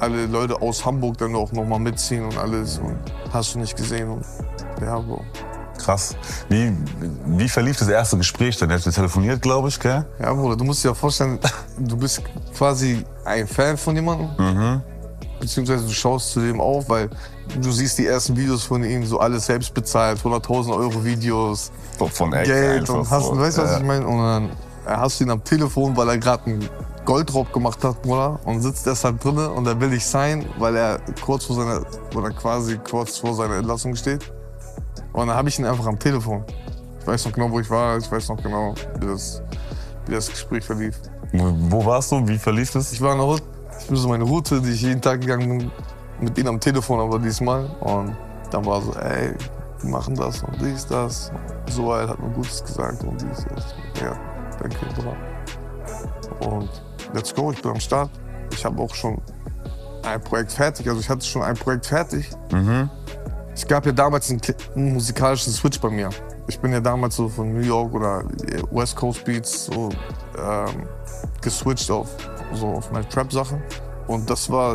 alle Leute aus Hamburg dann auch noch mal mitziehen und alles. Und hast du nicht gesehen. Und ja, Bro. Krass. Wie verlief das erste Gespräch dann? Ihr habt telefoniert, glaube ich, gell? Ja, Bruder, du musst dir ja vorstellen, du bist quasi ein Fan von jemandem. Mhm. Beziehungsweise du schaust zu dem auf, weil du siehst die ersten Videos von ihm, so alles selbst bezahlt, 100.000 Euro Videos, Von Eck Geld und hast, so. weißt du, was ich meine? Und dann hast du ihn am Telefon, weil er gerade einen Goldraub gemacht hat, Bruder, und sitzt deshalb drinne und er will nicht sein, weil er kurz vor seiner Entlassung steht. Und dann habe ich ihn einfach am Telefon. Ich weiß noch genau, wo ich war, ich weiß noch genau, wie das Gespräch verlief. Wo warst du? Wie verlief es? Ich war in der Hut. Ich bin so meine Route, die ich jeden Tag gegangen bin, mit ihm am Telefon, aber diesmal. Und dann war so, ey, wir machen das und dies, das. So hat mir Gutes gesagt und dies, das. Ja, danke, Bruder. Und let's go, ich bin am Start. Ich habe auch schon ein Projekt fertig, also ich hatte schon ein Projekt fertig. Mhm. Es gab ja damals einen musikalischen Switch bei mir. Ich bin ja damals so von New York oder West Coast Beats so geswitcht auf meine Trap-Sachen. Und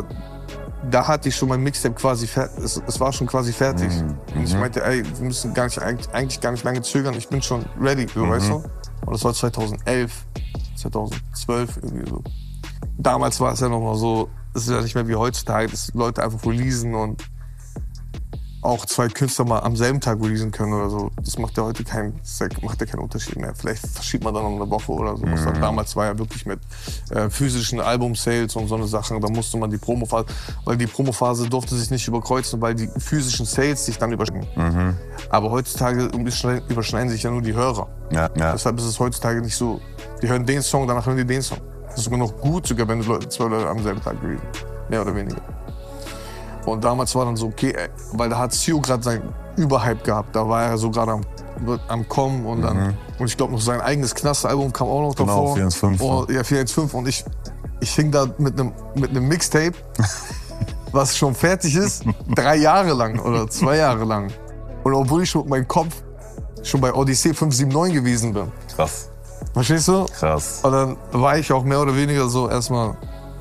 da hatte ich schon mein Mixtape quasi fertig. Es war schon quasi fertig. Mhm. Und ich meinte, ey, wir müssen eigentlich gar nicht lange zögern. Ich bin schon ready, weißt du? Und das war 2011, 2012 irgendwie so. Damals war es ja noch mal so, es ist ja nicht mehr wie heutzutage, dass Leute einfach releasen und auch zwei Künstler mal am selben Tag releasen können oder so. Das macht ja heute keinen Unterschied mehr. Vielleicht verschiebt man dann noch eine Woche oder so. Mhm. Damals war ja wirklich mit physischen Album-Sales und so eine Sachen. Da musste man die Promophase, weil die Promophase durfte sich nicht überkreuzen, weil die physischen Sales sich dann überschneiden. Mhm. Aber heutzutage überschneiden sich ja nur die Hörer. Ja. Deshalb ist es heutzutage nicht so, die hören den Song, danach hören die den Song. Das ist sogar noch gut, sogar wenn zwei Leute am selben Tag releasen. Mehr oder weniger. Und damals war dann so, okay, weil da hat Sio gerade seinen Überhype gehabt. Da war er so gerade am Kommen und dann, und ich glaube noch sein eigenes Knast-Album kam auch noch davor. 415. Und, ja, 415. Und ich hing da mit einem Mixtape, was schon fertig ist, 3 Jahre lang oder 2 Jahre lang. Und obwohl ich schon mit meinem Kopf schon bei Odyssey 579 gewesen bin. Krass. Verstehst du? Krass. Und dann war ich auch mehr oder weniger so erstmal,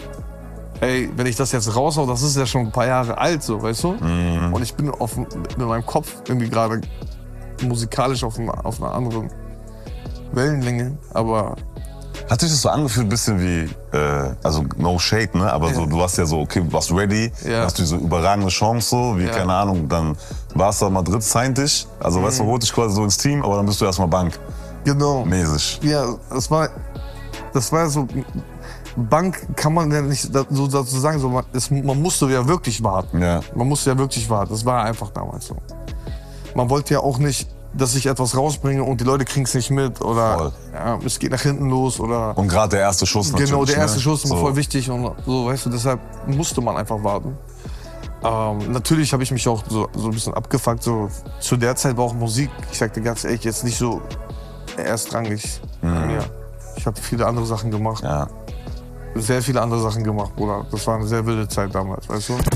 ey, wenn ich das jetzt raushau, das ist ja schon ein paar Jahre alt, so, weißt du? Mhm. Und ich bin mit meinem Kopf irgendwie gerade musikalisch auf einer anderen Wellenlänge, aber... Hat sich das so angefühlt, ein bisschen wie, also no shade, ne? Aber so, du warst ja so, okay, warst ready, hast diese überragende Chance, so, wie, keine Ahnung, dann warst du in Madrid, signed dich, also weißt du, holt dich quasi so ins Team, aber dann bist du erstmal Bank. Genau. Mäßig. Ja, das war so... Bank kann man ja nicht so dazu sagen, so, man musste ja wirklich warten. Ja. Man musste ja wirklich warten. Das war einfach damals so. Man wollte ja auch nicht, dass ich etwas rausbringe und die Leute kriegen es nicht mit oder ja, es geht nach hinten los oder. Und gerade der erste Schuss natürlich. Genau, der erste Schuss ist so. Voll wichtig und so, weißt du, deshalb musste man einfach warten. Natürlich habe ich mich auch so ein bisschen abgefuckt. So. Zu der Zeit war auch Musik, ich sagte ganz ehrlich, jetzt nicht so erstrangig. Ja. Ich habe viele andere Sachen gemacht. Ja. Sehr viele andere Sachen gemacht, Bruder. Das war eine sehr wilde Zeit damals, weißt du?